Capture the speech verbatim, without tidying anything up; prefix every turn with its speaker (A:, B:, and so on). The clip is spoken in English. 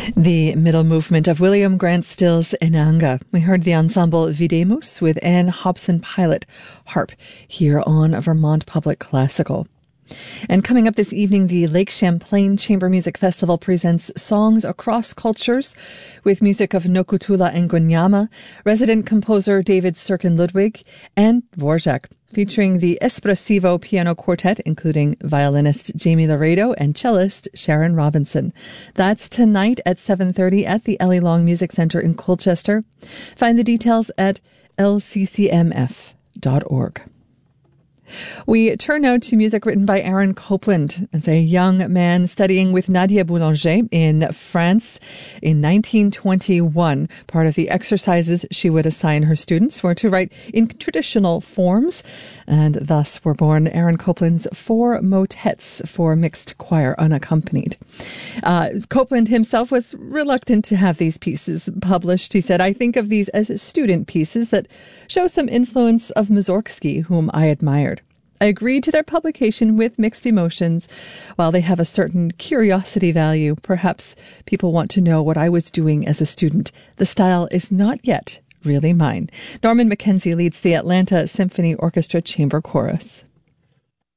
A: The middle movement of William Grant Still's Inanga. We heard the ensemble Videmus with Anne Hobson-Pilot harp here on Vermont Public Classical. And coming up this evening, the Lake Champlain Chamber Music Festival presents Songs Across Cultures with music of Nokutula Ngonyama, resident composer David Sirkin Ludwig, and Dvorak, featuring the Espressivo Piano Quartet, including violinist Jamie Laredo and cellist Sharon Robinson. That's tonight at seven thirty at the Ellie Long Music Center in Colchester. Find the details at l c c m f dot org. We turn now to music written by Aaron Copland. As a young man studying with Nadia Boulanger in France in nineteen twenty-one, part of the exercises she would assign her students were to write in traditional forms, and thus were born Aaron Copland's four motets for mixed choir unaccompanied. Uh, Copland himself was reluctant to have these pieces published. He said, "I think of these as student pieces that show some influence of Mussorgsky, whom I admired. I agreed to their publication with mixed emotions. While they have a certain curiosity value, perhaps people want to know what I was doing as a student. The style is not yet really mine." Norman Mackenzie leads the Atlanta Symphony Orchestra Chamber Chorus.